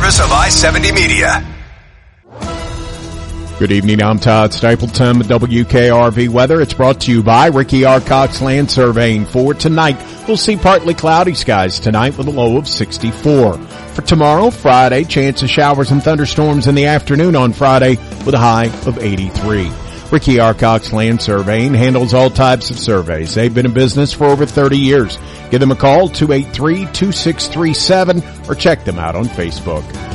service of I-70 Media. Good evening, I'm Todd Stapleton with WKRV Weather. It's brought to you by Ricky R. Cox Land Surveying. For tonight, we'll see partly cloudy skies tonight with a low of 64. For tomorrow, Friday, chance of showers and thunderstorms in the afternoon on Friday with a high of 83. Ricky R. Cox Land Surveying handles all types of surveys. They've been in business for over 30 years. Give them a call, 283-2637, or check them out on Facebook.